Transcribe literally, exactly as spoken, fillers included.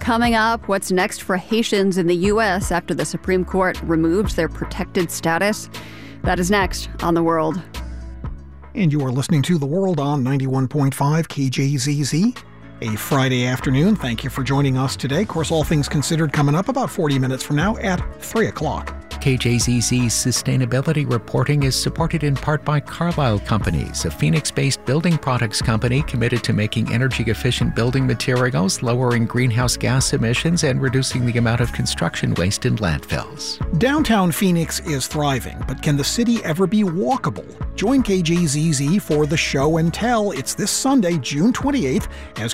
Coming up, what's next for Haitians in the U S after the Supreme Court removed their protected status? That is next on The World. And you are listening to The World on ninety-one point five K J Z Z. A Friday afternoon. Thank you for joining us today. Of course, All Things Considered coming up about forty minutes from now at three o'clock. K J Z Z's sustainability reporting is supported in part by Carlisle Companies, a Phoenix-based building products company committed to making energy-efficient building materials, lowering greenhouse gas emissions, and reducing the amount of construction waste in landfills. Downtown Phoenix is thriving, but can the city ever be walkable? Join K J Z Z for the Show and Tell. It's this Sunday, June twenty-eighth, as